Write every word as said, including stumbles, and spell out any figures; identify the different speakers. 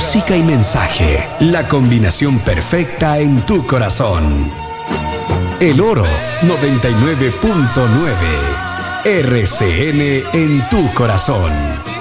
Speaker 1: música y mensaje, la combinación perfecta en tu corazón. El Oro noventa y nueve punto nueve, R C N en tu corazón.